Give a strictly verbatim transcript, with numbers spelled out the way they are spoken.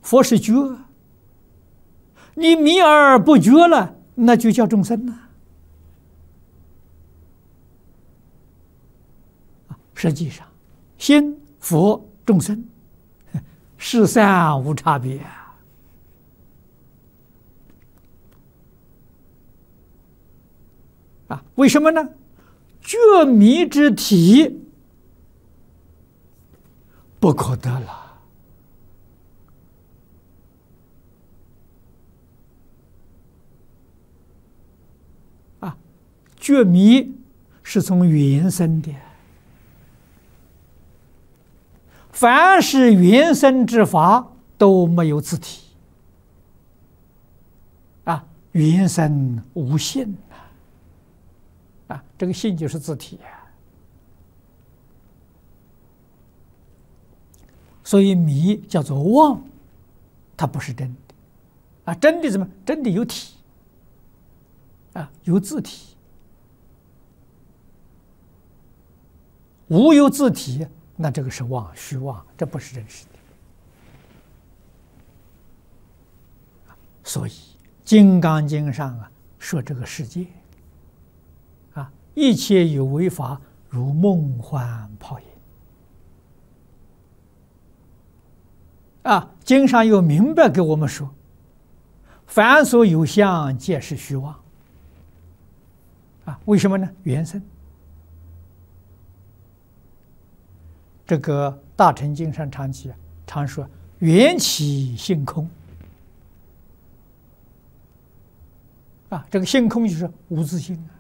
佛是觉，你迷而不觉了，那就叫众生了。实际上，心、佛、众生，是三无差别啊！为什么呢？觉迷之体不可得了啊！觉迷是从缘生的，凡是缘生之法都没有自体啊，缘生无性啊，这个性就是自体啊。所以迷叫做妄，它不是真的啊。真的怎么？真的有体啊，有自体。无有自体，那这个是妄，虚妄，这不是真实的。所以《金刚经》上啊说这个世界啊，一切有为法，如梦幻泡影。啊，经上又明白给我们说，凡所有相，皆是虚妄。啊，为什么呢？缘生。这个大乘经上常记常说缘起性空。啊，这个性空就是无自性啊。